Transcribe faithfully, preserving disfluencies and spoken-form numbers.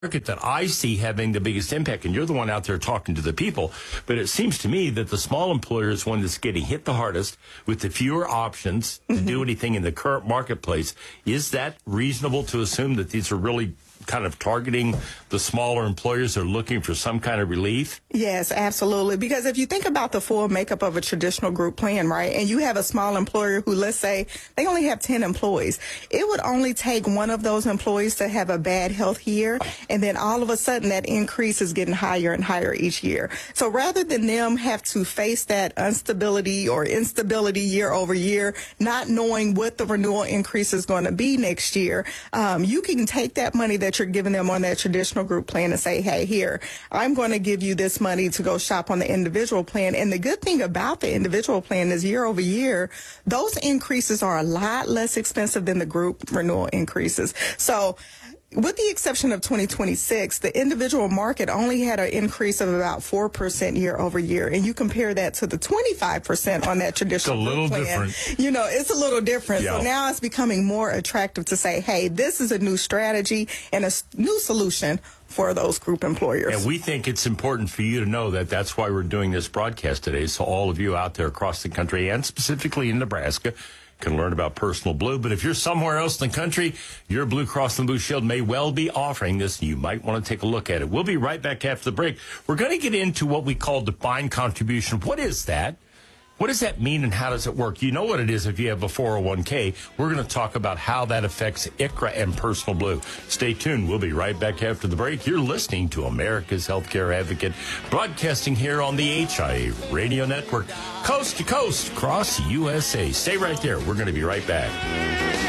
market that I see having the biggest impact, and you're the one out there talking to the people, but it seems to me that the small employer is one that's getting hit the hardest with the fewer options to mm-hmm. do anything in the current marketplace. Is that reasonable to assume that these are really kind of targeting the smaller employers that are looking for some kind of relief? Yes, absolutely. Because if you think about the full makeup of a traditional group plan, right, and you have a small employer who, let's say, they only have ten employees, it would only take one of those employees to have a bad health year, and then all of a sudden that increase is getting higher and higher each year. So rather than them have to face that instability or instability year over year, not knowing what the renewal increase is going to be next year, um, you can take that money that you're giving them on that traditional group plan and say, hey, here, I'm going to give you this money to go shop on the individual plan. And the good thing about the individual plan is year over year, those increases are a lot less expensive than the group renewal increases. So with the exception of twenty twenty-six, the individual market only had an increase of about four percent year over year. And you compare that to the twenty-five percent on that traditional it's a little plan. Different. You know, it's a little different. Yeah. So now it's becoming more attractive to say, hey, this is a new strategy and a new solution for those group employers. And we think it's important for you to know that. That's why we're doing this broadcast today. So all of you out there across the country and specifically in Nebraska can learn about Personal Blue. But if you're somewhere else in the country, your Blue Cross and Blue Shield may well be offering this. You might want to take a look at it. We'll be right back after the break. We're going to get into what we call defined contribution. What is that? What does that mean and how does it work? You know what it is if you have a four oh one k. We're going to talk about how that affects I C R A and Personal Blue. Stay tuned. We'll be right back after the break. You're listening to America's Healthcare Advocate, broadcasting here on the H I A Radio Network, coast to coast, across the U S A. Stay right there. We're going to be right back.